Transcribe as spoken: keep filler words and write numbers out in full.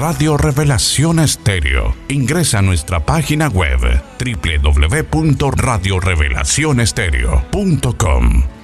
Radio Revelación Estéreo. Ingresa a nuestra página web doble u doble u doble u punto radio revelación estéreo punto com.